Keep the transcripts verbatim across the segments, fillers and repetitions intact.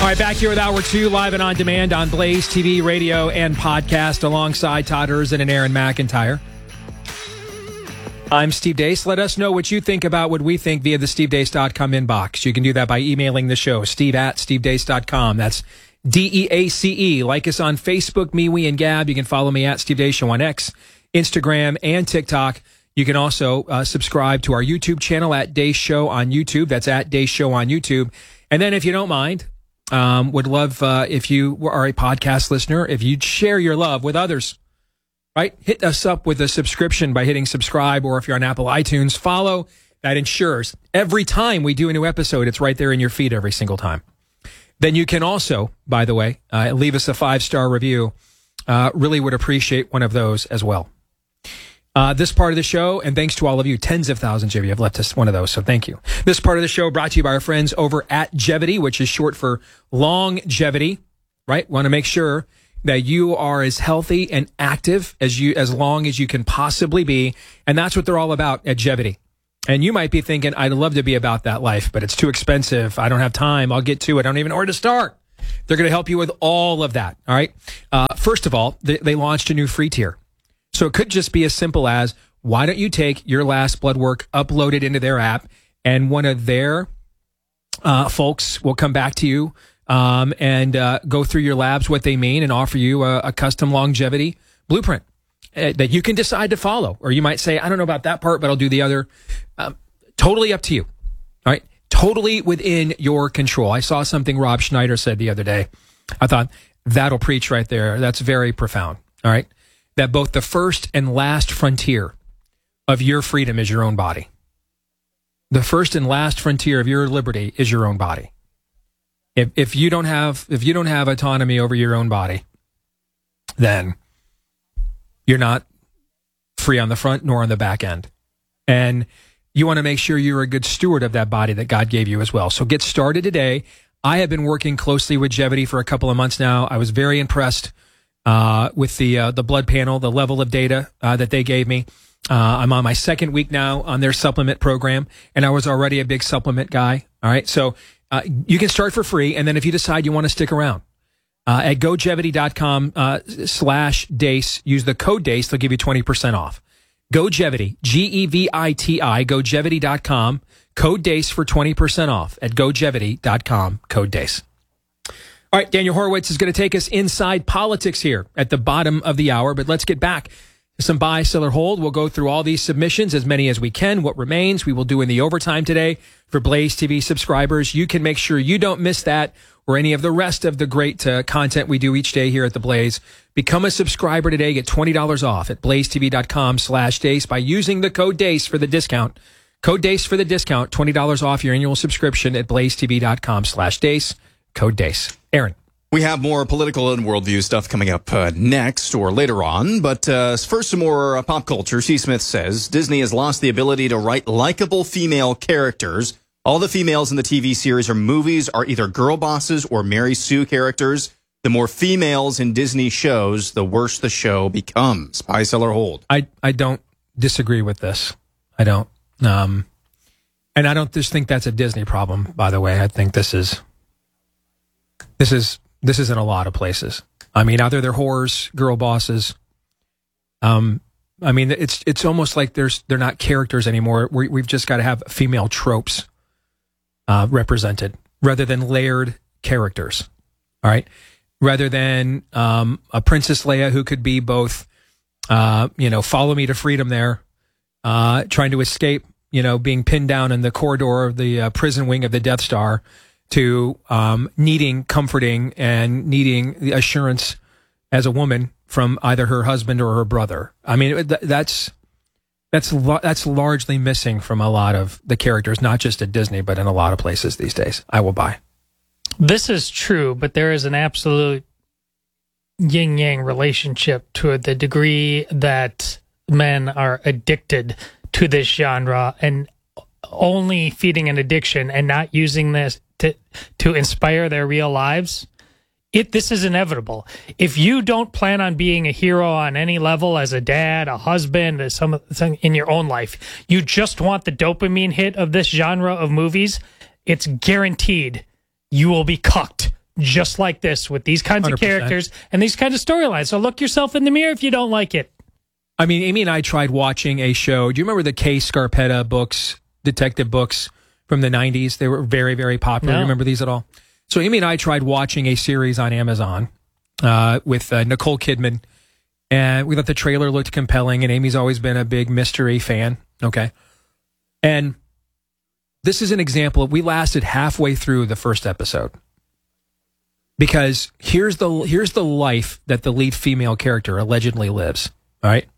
All right, back here with Hour two, live and on demand on Blaze T V, radio, and podcast, alongside Todd Erzin and Aaron McIntyre. I'm Steve Deace. Let us know what you think about what we think via the steve deace dot com inbox. You can do that by emailing the show, steve at steve deace dot com. That's D E A C E. Like us on Facebook, MeWe, and Gab. You can follow me at Steve Deace Show on X, Instagram, and TikTok. You can also uh, subscribe to our YouTube channel at Deace Show on YouTube. That's at Deace Show on YouTube. And then if you don't mind, um, would love uh, if you are a podcast listener, if you'd share your love with others. Right? Hit us up with a subscription by hitting subscribe, or if you're on Apple iTunes, follow. That ensures every time we do a new episode, it's right there in your feed every single time. Then you can also, by the way, uh, leave us a five-star review. Uh, really would appreciate one of those as well. Uh, this part of the show, and thanks to all of you, tens of thousands of you have left us one of those, so thank you. This part of the show brought to you by our friends over at Jevity, which is short for longevity, right? Want to make sure that you are as healthy and active as you, as long as you can possibly be. And that's what they're all about at Jevity. And you might be thinking, I'd love to be about that life, but it's too expensive. I don't have time. I'll get to it. I don't even know where to start. They're going to help you with all of that. All right. Uh, first of all, they, they launched a new free tier. So it could just be as simple as, why don't you take your last blood work, upload it into their app, and one of their uh, folks will come back to you Um, and uh, go through your labs, what they mean, and offer you a, a custom longevity blueprint uh, that you can decide to follow. Or you might say, I don't know about that part, but I'll do the other. Um, totally up to you. All right. Totally within your control. I saw something Rob Schneider said the other day. I thought, that'll preach right there. That's very profound. All right. That both the first and last frontier of your freedom is your own body. The first and last frontier of your liberty is your own body. If if you don't have if you don't have autonomy over your own body, then you're not free on the front nor on the back end. And you want to make sure you're a good steward of that body that God gave you as well. So get started today. I have been working closely with Jevity for a couple of months now. I was very impressed uh, with the uh, the blood panel, the level of data uh, that they gave me. Uh, I'm on my second week now on their supplement program, and I was already a big supplement guy. All right, so. Uh, you can start for free, and then if you decide you want to stick around, uh, at gojevity dot com uh, slash Deace, use the code Deace, they'll give you twenty percent off. Gojevity, G E V I T I, gojevity dot com, code Deace for twenty percent off at gojevity dot com, code Deace. All right, Daniel Horowitz is going to take us inside politics here at the bottom of the hour, but let's get back to some buy, sell, or hold. We'll go through all these submissions, as many as we can. What remains, we will do in the overtime today. For Blaze T V subscribers, you can make sure you don't miss that or any of the rest of the great uh, content we do each day here at the Blaze. Become a subscriber today. Get twenty dollars off at blaze t v dot com slash Deace by using the code Deace for the discount. Code Deace for the discount. twenty dollars off your annual subscription at blaze t v dot com slash Deace. Code Deace. Aaron. We have more political and worldview stuff coming up uh, next or later on. But uh, first, some more uh, pop culture. C. Smith says Disney has lost the ability to write likable female characters. All the females in the T V series or movies are either girl bosses or Mary Sue characters. The more females in Disney shows, the worse the show becomes. Buy, sell, or hold. I, I don't disagree with this. I don't. Um, and I don't just think that's a Disney problem, by the way. I think this is... This is... This is in a lot of places. I mean, either they're whores, girl bosses. Um, I mean, it's it's almost like there's they're not characters anymore. We, we've just got to have female tropes uh, represented rather than layered characters. All right, rather than um, a Princess Leia who could be both, uh, you know, follow me to freedom there, uh, trying to escape, you know, being pinned down in the corridor of the uh, prison wing of the Death Star, to um, needing comforting and needing the assurance as a woman from either her husband or her brother. I mean, th- that's that's that's largely missing from a lot of the characters, not just at Disney, but in a lot of places these days. I will buy. This is true, but there is an absolute yin-yang relationship to the degree that men are addicted to this genre and only feeding an addiction and not using this to to inspire their real lives. It this is inevitable. If you don't plan on being a hero on any level, as a dad, a husband, as some in your own life, you just want the dopamine hit of this genre of movies, it's guaranteed you will be cucked just like this with these kinds one hundred percent. of characters and these kinds of storylines. So look yourself in the mirror if you don't like it. I mean, Amy and I tried watching a show. Do you remember the Kay Scarpetta books, detective books from the nineties? They were very, very popular. No. You remember these at all? So Amy and I tried watching a series on Amazon uh, with uh, Nicole Kidman, and we thought the trailer looked compelling, and Amy's always been a big mystery fan, okay? And this is an example of, we lasted halfway through the first episode. Because here's the here's the life that the lead female character allegedly lives, all right?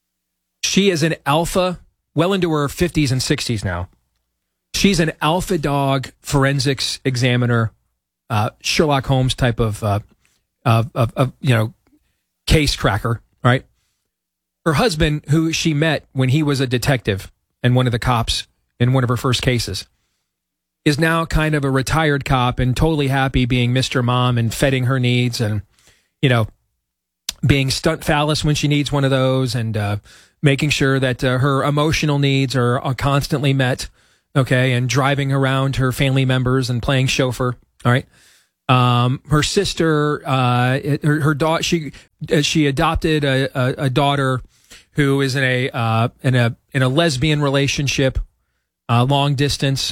She is an alpha, well into her fifties and sixties now. She's an alpha dog forensics examiner, uh, Sherlock Holmes type of, uh, of, of, of, you know, case cracker, right? Her husband, who she met when he was a detective and one of the cops in one of her first cases, is now kind of a retired cop and totally happy being Mister Mom and feting her needs and, you know, being stunt phallus when she needs one of those and uh, making sure that uh, her emotional needs are, are constantly met, okay, and driving around her family members and playing chauffeur, all right? Um, her sister, uh, her, her daughter, she she adopted a, a, a daughter who is in a uh, in a in a lesbian relationship, uh, long distance.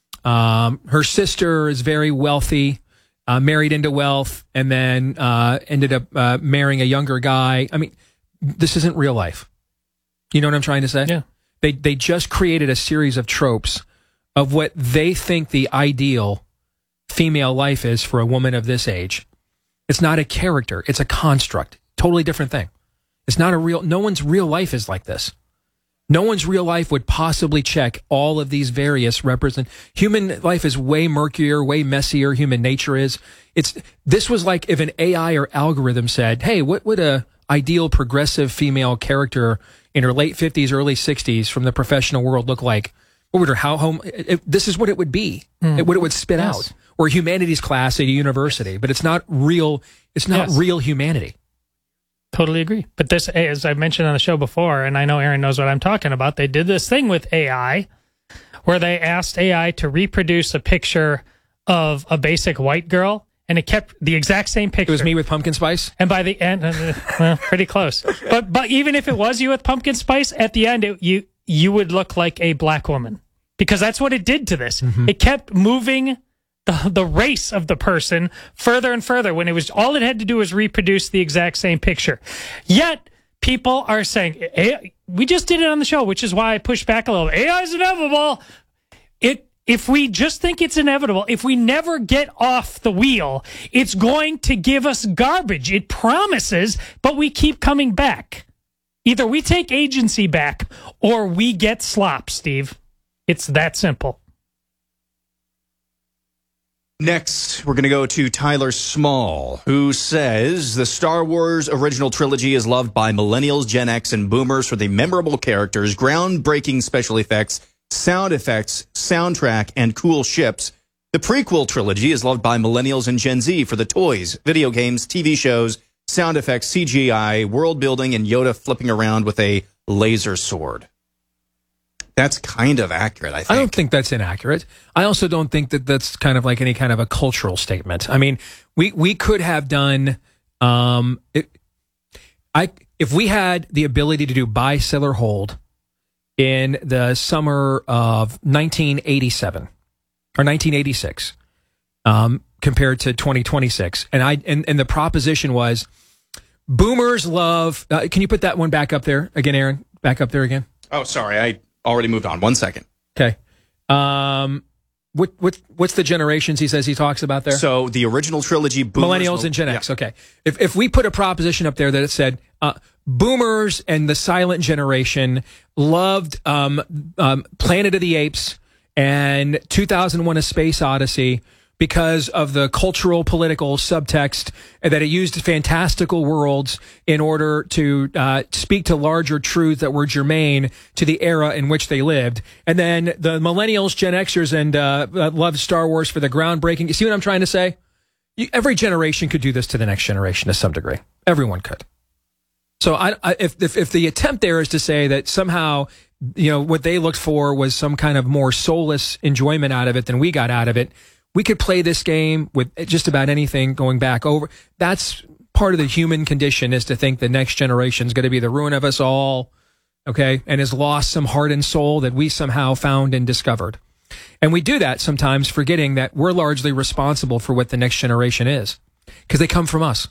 Um, her sister is very wealthy, uh, married into wealth, and then uh, ended up uh, marrying a younger guy. I mean, this isn't real life. You know what I'm trying to say? Yeah. They they just created a series of tropes of what they think the ideal female life is for a woman of this age. It's not a character. It's a construct. Totally different thing. It's not a real, no one's real life is like this. No one's real life would possibly check all of these various represent. Human life is way murkier, way messier. Human nature is. It's, this was like if an A I or algorithm said, hey, what would a ideal progressive female character in her late fifties, early sixties from the professional world look like? What would her, how home, it, it, this is what it would be. Mm. It, what it would spit yes. out. Or a humanities class at a university, but it's not real. It's not yes. real humanity. Totally agree. But this, as I mentioned on the show before, and I know Aaron knows what I'm talking about, they did this thing with A I where they asked A I to reproduce a picture of a basic white girl, and it kept the exact same picture. It was me with pumpkin spice? And by the end, uh, well, pretty close. But but even if it was you with pumpkin spice, at the end, it, you you would look like a black woman. Because that's what it did to this. Mm-hmm. It kept moving the, the race of the person further and further when it was all it had to do was reproduce the exact same picture. Yet people are saying, A- we just did it on the show, which is why I pushed back a little. A I is inevitable. It, if we just think it's inevitable, if we never get off the wheel, it's going to give us garbage. It promises, but we keep coming back. Either we take agency back or we get slop, Steve. It's that simple. Next, we're going to go to Tyler Small, who says the Star Wars original trilogy is loved by millennials, Gen X, and boomers for the memorable characters, groundbreaking special effects, sound effects, soundtrack, and cool ships. The prequel trilogy is loved by millennials and Gen Z for the toys, video games, T V shows, sound effects, C G I, world building, and Yoda flipping around with a laser sword. That's kind of accurate, I think. I don't think that's inaccurate. I also don't think that that's kind of like any kind of a cultural statement. I mean, we, we could have done, um, it, I if we had the ability to do buy, sell, or hold in the summer of nineteen eighty-seven or nineteen eighty-six, um, compared to twenty twenty-six, and I and, and the proposition was, boomers love. Uh, can you put that one back up there again, Aaron? Back up there again. Oh, sorry, I already moved on. One second. Okay. Um, what what what's the generations he says he talks about there? So the original trilogy, boomers, millennials and Gen X. Yeah. Okay. If if we put a proposition up there that it said uh, boomers and the silent generation loved um, um, Planet of the Apes and two thousand one: A Space Odyssey because of the cultural political subtext that it used fantastical worlds in order to uh, speak to larger truths that were germane to the era in which they lived. And then the millennials, Gen Xers, and uh, loved Star Wars for the groundbreaking. You see what I'm trying to say? You, every generation could do this to the next generation to some degree. Everyone could. So I, I, if, if if the attempt there is to say that somehow, you know, what they looked for was some kind of more soulless enjoyment out of it than we got out of it, we could play this game with just about anything going back over. That's part of the human condition, is to think the next generation is going to be the ruin of us all, okay, and has lost some heart and soul that we somehow found and discovered. And we do that sometimes, forgetting that we're largely responsible for what the next generation is, because they come from us.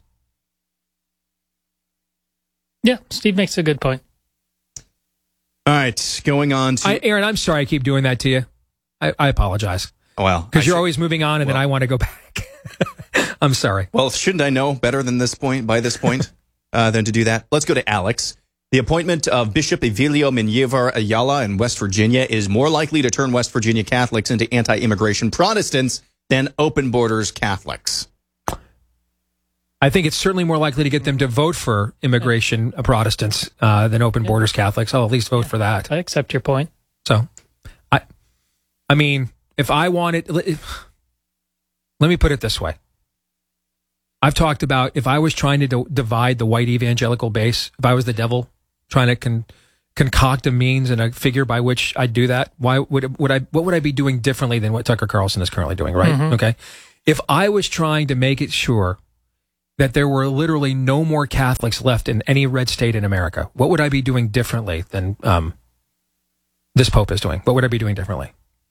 Yeah, Steve makes a good point. All right, going on to... I, Aaron, I'm sorry I keep doing that to you. I, I apologize. Well, because you're should, always moving on, and well, then I want to go back. I'm sorry. Well, shouldn't I know better than this point, by this point, uh, than to do that? Let's go to Alex. The appointment of Bishop Evilio Menjivar Ayala in West Virginia is more likely to turn West Virginia Catholics into anti-immigration Protestants than open borders Catholics. I think it's certainly more likely to get them to vote for immigration yeah. Protestants uh, than open yeah. borders Catholics. I'll at least vote yeah. for that. I accept your point. So, I, I mean, if I wanted, if, let me put it this way. I've talked about, if I was trying to do, divide the white evangelical base, if I was the devil trying to con, concoct a means and a figure by which I'd do that, why would would I? What would I be doing differently than what Tucker Carlson is currently doing? Right? Mm-hmm. Okay. If I was trying to make it sure that there were literally no more Catholics left in any red state in America, what would I be doing differently than um, this Pope is doing? What would I be doing differently?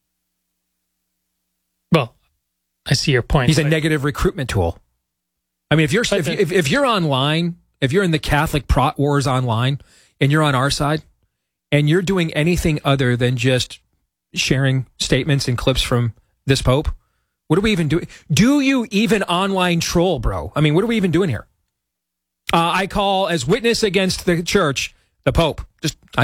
Well, I see your point. He's a negative recruitment tool. I mean, if you're if, if, if you're online, if you're in the Catholic Prot Wars online, and you're on our side, and you're doing anything other than just sharing statements and clips from this Pope, what are we even doing? Do you even online troll, bro? I mean, what are we even doing here? Uh, I call as witness against the church the Pope. Just I